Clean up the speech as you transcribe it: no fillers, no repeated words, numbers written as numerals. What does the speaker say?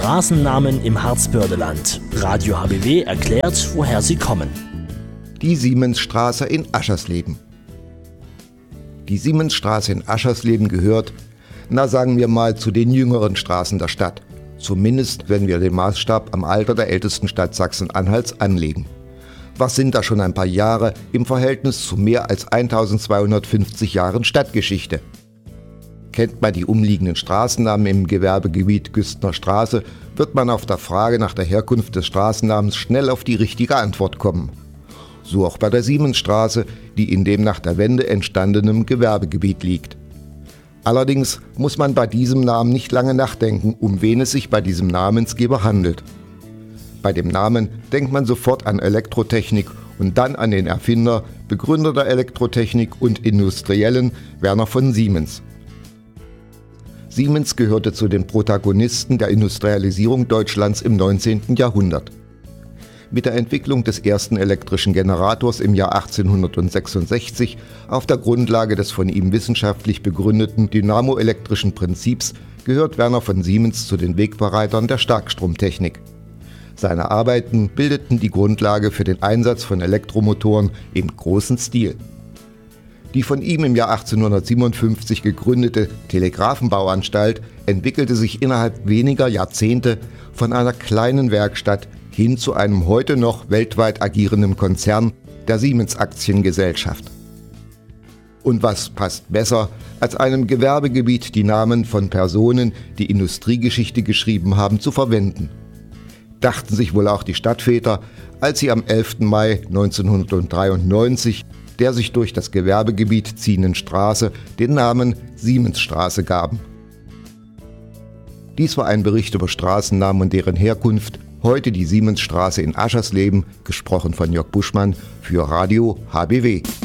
Straßennamen im Harzbördeland. Radio HBW erklärt, woher sie kommen. Die Siemensstraße in Aschersleben. Die Siemensstraße in Aschersleben gehört, sagen wir mal, zu den jüngeren Straßen der Stadt. Zumindest, wenn wir den Maßstab am Alter der ältesten Stadt Sachsen-Anhalts anlegen. Was sind da schon ein paar Jahre im Verhältnis zu mehr als 1250 Jahren Stadtgeschichte? Kennt man die umliegenden Straßennamen im Gewerbegebiet Güstener Straße, wird man auf der Frage nach der Herkunft des Straßennamens schnell auf die richtige Antwort kommen. So auch bei der Siemensstraße, die in dem nach der Wende entstandenen Gewerbegebiet liegt. Allerdings muss man bei diesem Namen nicht lange nachdenken, um wen es sich bei diesem Namensgeber handelt. Bei dem Namen denkt man sofort an Elektrotechnik und dann an den Erfinder, Begründer der Elektrotechnik und Industriellen Werner von Siemens. Siemens gehörte zu den Protagonisten der Industrialisierung Deutschlands im 19. Jahrhundert. Mit der Entwicklung des ersten elektrischen Generators im Jahr 1866 auf der Grundlage des von ihm wissenschaftlich begründeten dynamoelektrischen Prinzips gehört Werner von Siemens zu den Wegbereitern der Starkstromtechnik. Seine Arbeiten bildeten die Grundlage für den Einsatz von Elektromotoren im großen Stil. Die von ihm im Jahr 1857 gegründete Telegrafenbauanstalt entwickelte sich innerhalb weniger Jahrzehnte von einer kleinen Werkstatt hin zu einem heute noch weltweit agierenden Konzern, der Siemens Aktiengesellschaft. Und was passt besser, als einem Gewerbegebiet die Namen von Personen, die Industriegeschichte geschrieben haben, zu verwenden? Dachten sich wohl auch die Stadtväter, als sie am 11. Mai 1993 der sich durch das Gewerbegebiet ziehenden Straße den Namen Siemensstraße gaben. Dies war ein Bericht über Straßennamen und deren Herkunft, heute die Siemensstraße in Aschersleben, gesprochen von Jörg Buschmann für Radio HBW.